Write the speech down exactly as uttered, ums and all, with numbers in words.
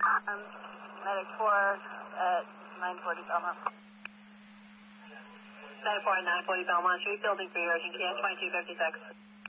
Um, Medic four at nine forty Belmont. nine four at nine forty Belmont Street, building for your urgent care, twenty-two fifty-six.